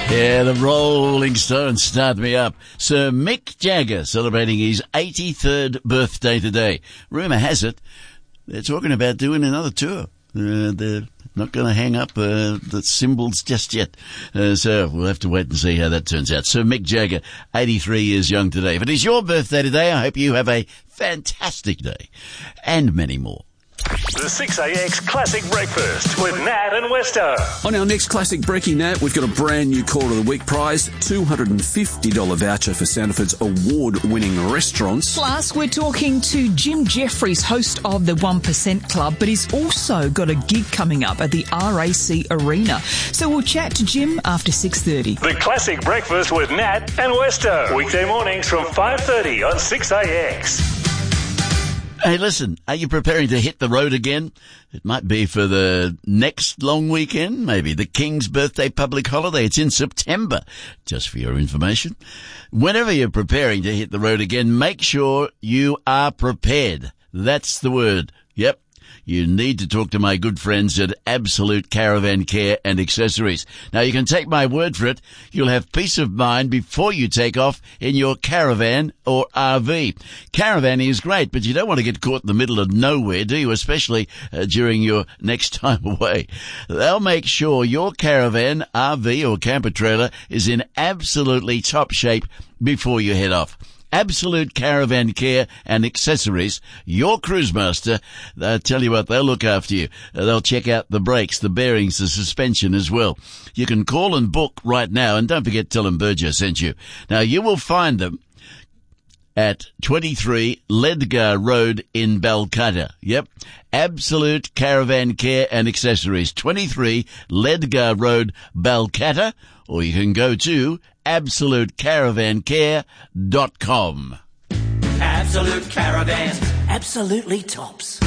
Yeah, the Rolling Stones start me up. Sir Mick Jagger celebrating his 83rd birthday today. Rumour has it they're talking about doing another tour. They're not going to hang up the cymbals just yet. So we'll have to wait and see how that turns out. Sir Mick Jagger, 83 years young today. If it is your birthday today, I hope you have a fantastic day. And many more. The 6AX Classic Breakfast with Nat and Westo. On our next Classic Breaky, Nat, we've got a brand new Call of the Week prize, $250 voucher for Sandifords award-winning restaurants. Plus, we're talking to Jim Jeffries, host of the 1% Club, but he's also got a gig coming up at the RAC Arena. So we'll chat to Jim after 6:30. The Classic Breakfast with Nat and Westo. Weekday mornings from 5:30 on 6AX. Hey, listen, are you preparing to hit the road again? It might be for the next long weekend, maybe the King's birthday public holiday. It's in September, just for your information. Whenever you're preparing to hit the road again, make sure you are prepared. That's the word. Yep. You need to talk to my good friends at Absolute Caravan Care and Accessories. Now, you can take my word for it. You'll have peace of mind before you take off in your caravan or RV. Caravan is great, but you don't want to get caught in the middle of nowhere, do you? Especially during your next time away. They'll make sure your caravan, RV or camper trailer is in absolutely top shape before you head off. Absolute Caravan Care and Accessories, your cruise master. They'll tell you what, they'll look after you. They'll check out the brakes, the bearings, the suspension as well. You can call and book right now, and don't forget to tell them Burgess sent you. Now, you will find them at 23 Ledgar Road in Balcatta. Yep. Absolute Caravan Care and Accessories, 23 Ledgar Road, Balcatta, or you can go to absolutecaravancare.com. Absolute Caravan, absolutely tops.